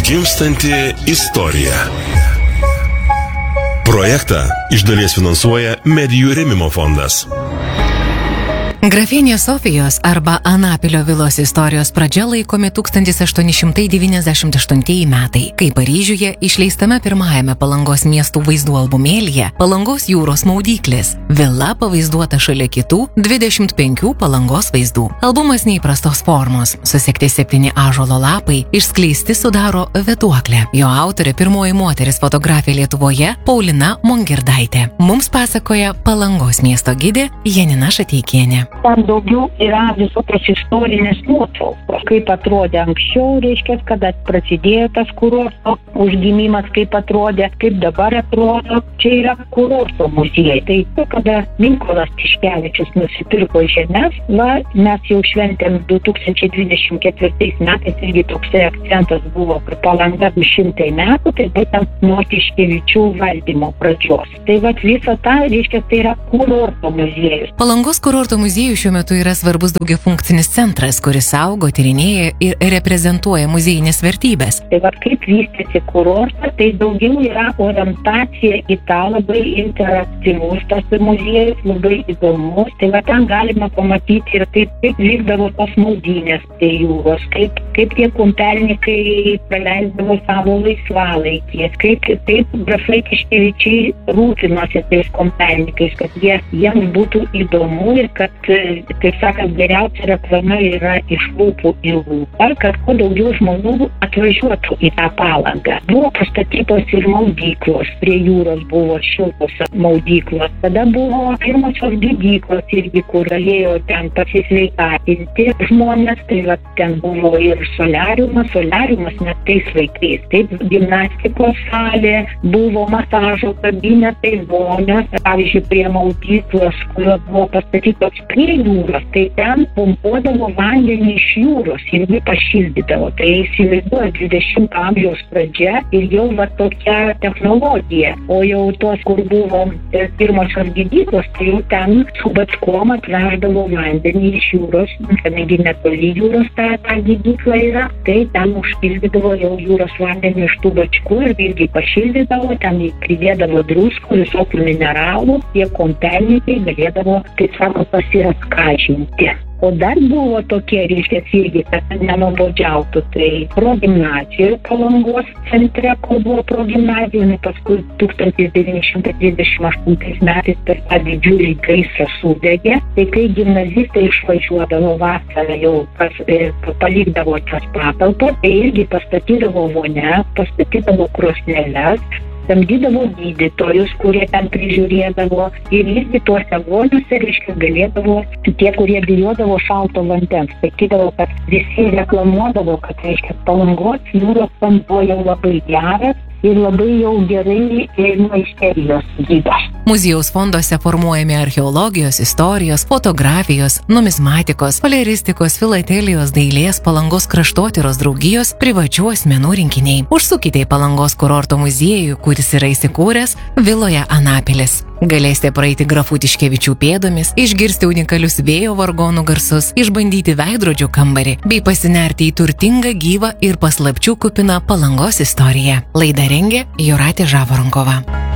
Gimstanti istorija. Projektą iš dalies finansuoja Medijų rėmimo fondas. Grafienės Sofijos arba Anapilio vilos istorijos pradžia laikomi 1898 metai, kai Paryžiuje išleistame pirmajame Palangos miestų vaizdų albumėlyje Palangos jūros maudyklis. Vila pavaizduota šalia kitų 25 Palangos vaizdų. Albumas neįprastos formos, susekti 7 ąžuolo lapai, išskleisti sudaro vėduoklę. Jo autorė pirmoji moteris fotografė Lietuvoje Paulina Mongirdaitė. Mums pasakoja Palangos miesto gidė Janina Šateikienė. Ten daugiau yra visokios istorinės nuotraukos, kaip atrodė anksčiau, reiškia, kada prasidėjo tas kurorto užgimimas, kaip atrodė, kaip dabar atrodo. Čia yra kurorto muziejai. Tai kada Mykolas Tiškevičius nusipirko žemes, mes jau šventėm 2024 metais, irgi toksai akcentas buvo, kad Palanga 200 metų, tai būtent nuo Tiškevičių valdymo pradžios. Tai visą tą, reiškia, tai yra kurorto muziejus. Palangos kurorto muziejus šiuo metu yra svarbus daugiafunkcinis centras, kuris saugo, tyrinėja ir reprezentuoja muziejinės vertybės. Tai kaip vystėsi kurortas, tai daugiau yra orientacija į tą labai interaktyvus tas muziejus, labai įdomus. Tai ten galima pamatyti ir kaip vykdavo tos maudynės prie jūros, kaip tie kumpelnikai praleisdavo savo laisvalaikį, kaip grafai Tiškevičiai rūpinosi tais kumpelnikais, kad jiems būtų įdomu ir kad, kaip sakant, geriausia reklama yra iš lūpų į lūpą, kad kuo daugiau žmonių atvažiuotų į tą Palangą. Buvo pastatytos ir maudyklos, prie jūros buvo šiltos maudyklos. Tada buvo pirmosios gydyklos irgi, kur galėjo ten pasisveikatinti žmonės, tai ten buvo ir soliariumas net tais laikais. Taip, gimnastikos salė, buvo masažo kabinetai, vonios, pavyzdžiui, prie maudyklos, kurios buvo pastatytos prie jūros, tai ten pumpuodavo vandenį iš jūros ir jį pašildydavo. Tai įsivaizduoja 20 amžiaus pradžia ir jau tokia technologija. O jau tos, kur buvo pirmosios gydyklos, tai jau ten su backom atveždavo vandenį iš jūros, kadangi netoli jūros ta gydykla yra, tai ten užpildydavo jau jūros vandenį iš tų bačkų ir irgi pašildydavo, ten pridėdavo druskų, visokių mineralų, tie kumpelnikai galėdavo, kaip sako, pasiraskažinti. O dar buvo tokie, reiškia, irgi, kad nenubodžiautų, tai progimnazijų Palangos centre, kur buvo progimnazijų, paskui 1938 metais per tą didžiulį gaisrą sudegė, tai kai gimnazistai išvažiuodavo vasarą, jau palikdavo tas patalpas, tai irgi pastatydavo vonę, pastatydavo krosneles, samdydavo gydytojus, kurie ten prižiūrėdavo ir irgi tuose voniuose, reiškia, galėdavo tie, kurie bijodavo šalto vandens. Sakydavo, kad visi reklamuodavo, kad, reiškia, Palangos jūros vanduo jau labai geras ir labai jau gerai nuo isterijos gydo. Muziejaus fonduose formuojami archeologijos, istorijos, fotografijos, numizmatikos, faleristikos, filatelijos, dailės, Palangos kraštotyros draugijos, privačių asmenų rinkiniai. Užsukite į Palangos kurorto muziejų, kuris yra įsikūręs viloje Anapilis. Galėsite praeiti grafų Tiškevičių pėdomis, išgirsti unikalius vėjo vargonų garsus, išbandyti veidrodžių kambarį, bei pasinerti į turtingą, gyvą ir paslapčių kupiną Palangos istoriją. Laidą rengė Jūratė Žavaronkova.